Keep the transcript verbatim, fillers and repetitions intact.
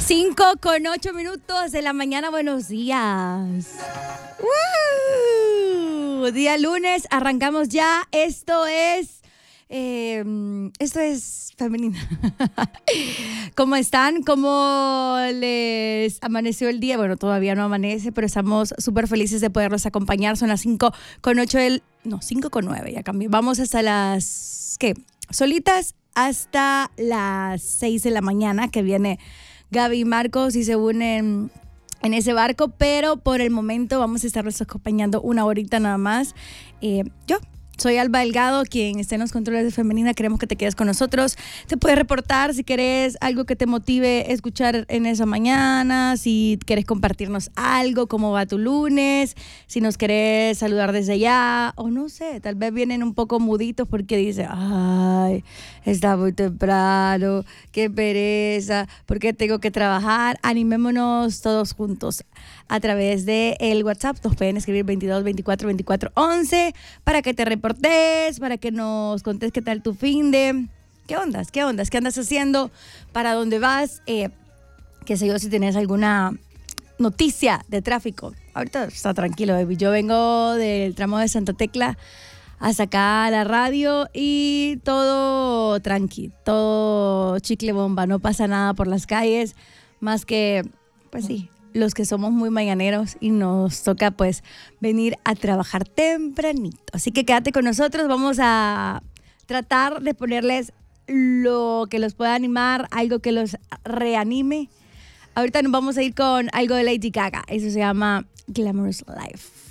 Cinco con ocho minutos de la mañana, buenos días. ¡Woo! Día lunes, arrancamos ya. Esto es, eh, esto es femenina. ¿Cómo están? ¿Cómo les amaneció el día? Bueno, todavía no amanece, pero estamos súper felices de poderlos acompañar. Son las cinco con ocho del, no, cinco con nueve, ya cambié. Vamos hasta las, ¿qué? Solitas hasta las seis de la mañana, que viene Gaby y Marcos y se unen en ese barco, pero por el momento vamos a estarlos acompañando una horita nada más. Eh, yo soy Alba Delgado, quien está en los controles de Femenina. Queremos que te quedes con nosotros. Te puedes reportar si querés algo que te motive escuchar en esa mañana, si querés compartirnos algo, cómo va tu lunes, si nos querés saludar desde allá, o no sé, tal vez vienen un poco muditos porque dicen, ay, está muy temprano, qué pereza, ¿por qué tengo que trabajar? Animémonos todos juntos a través de el WhatsApp. Nos pueden escribir veintidós, veinticuatro, veinticuatro, once para que te reportes, para que nos contes qué tal tu fin de... ¿Qué ondas? ¿Qué ondas? ¿Qué andas haciendo? ¿Para dónde vas? Eh, qué sé yo, si tenés alguna noticia de tráfico. Ahorita está tranquilo, baby. Yo vengo del tramo de Santa Tecla hasta acá a la radio y todo tranqui, todo chicle bomba. No pasa nada por las calles, más que, pues sí, los que somos muy mañaneros y nos toca pues venir a trabajar tempranito. Así que quédate con nosotros, vamos a tratar de ponerles lo que los pueda animar, algo que los reanime. Ahorita nos vamos a ir con algo de Lady Gaga, eso se llama Glamorous Life.